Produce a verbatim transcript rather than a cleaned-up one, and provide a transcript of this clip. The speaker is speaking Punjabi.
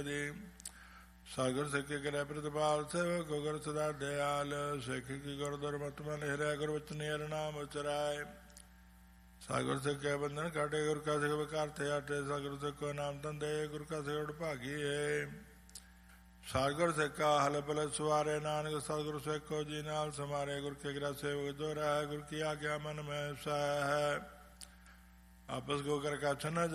ਸਤਿਗੁਰ ਸਿੱਖ ਕਰੇ ਪ੍ਰਤਿਪਾਲ ਸੇਵਕ ਗੁਰ ਸਦਾ ਦਿਆਲ ਸਿੱਖ ਕੀ ਗੁਰ ਦੁਰਮਤਿ ਮਨ ਹਿਰੈ ਗੁਰ ਵਚਨ ਹਰਿ ਨਾਮ ਉਚਰਾਏ ਸਤਿਗੁਰ ਸਿੱਖ ਕੇ ਬੰਧਨ ਕਾਟੇ ਗੁਰ ਕਾ ਸਿੱਖ ਵਿਕਾਰ ਤੇ ਆਟੇ ਸਤਿਗੁਰ ਸਿੱਖ ਕੋ ਨਾਮ ਧੰਦੇ ਗੁਰ ਕਾ ਸਿੱਖ ਭਾਗੀ ਹੈ ਸਤਿਗੁਰ ਸਿੱਖ ਕਾ ਹਲ ਬਲ ਸਵਾਰੇ ਨਾਨਕ ਸਤਿਗੁਰ ਸਿੱਖ ਕੋ ਜੀ ਨਾਲ ਸਮਾਰੇ ਗੁਰ ਕੇ ਗ੍ਰਹਿ ਸੇਵਕ ਜੋ ਰਹਿ ਗੁਰ ਕੀ ਆਗਿਆ ਮਨ ਮੈਂ ਸਹਿ ਆਪਸ ਕੋ ਕਰ ਕਛ ਨ